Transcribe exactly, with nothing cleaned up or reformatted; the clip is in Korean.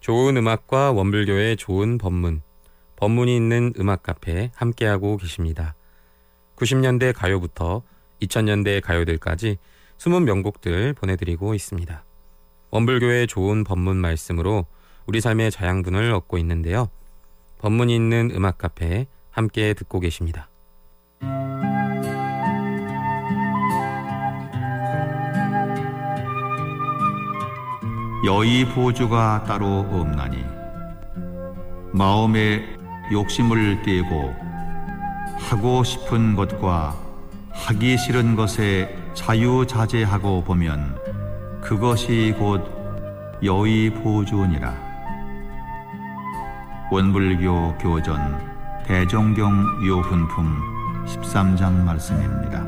좋은 음악과 원불교의 좋은 법문, 법문이 있는 음악 카페 함께하고 계십니다. 구십 년대 가요부터 이천 년대 가요들까지 숨은 명곡들 보내드리고 있습니다. 원불교의 좋은 법문 말씀으로 우리 삶의 자양분을 얻고 있는데요. 법문이 있는 음악 카페 함께 듣고 계십니다. 여의 보주가 따로 없나니 마음에 욕심을 띠고 하고 싶은 것과 하기 싫은 것에 자유자재하고 보면 그것이 곧 여의 보주니라. 원불교 교전 대종경 요훈품 십삼 장 말씀입니다.